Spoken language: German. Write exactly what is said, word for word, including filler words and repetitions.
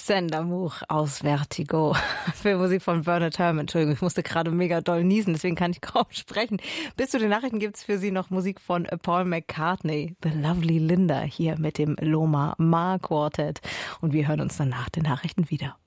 Sendamour aus Vertigo. Filmmusik von Bernard Herrmann. Entschuldigung, ich musste gerade mega doll niesen, deswegen kann ich kaum sprechen. Bis zu den Nachrichten gibt's für Sie noch Musik von Paul McCartney, The Lovely Linda, hier mit dem Loma Ma Quartet. Und wir hören uns dann nach den Nachrichten wieder.